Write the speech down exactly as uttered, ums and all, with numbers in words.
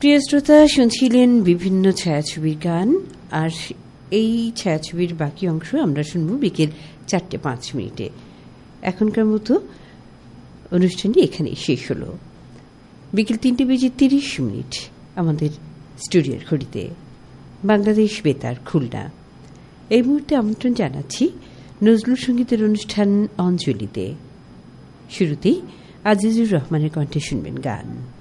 প্রিয় শ্রোতা, শুনছিলেন বিভিন্ন ছায়াছবির গান, আর এই ছায়াছবির বাকি অংশ আমরা শুনব বিকেল চারটে পাঁচ মিনিটে। এখনকার মতো অনুষ্ঠানটি এখানেই শেষ হলো। বিকেল তিনটে বেজে তিরিশ মিনিট আমাদের স্টুডিওর ঘড়িতে। বাংলাদেশ বেতার, খুলনা। এই মুহূর্তে আমন্ত্রণ জানাচ্ছি নজরুল সঙ্গীতের অনুষ্ঠান অঞ্জলিতে। শুরুতেই আজিজুর রহমানের কণ্ঠে শুনবেন গান।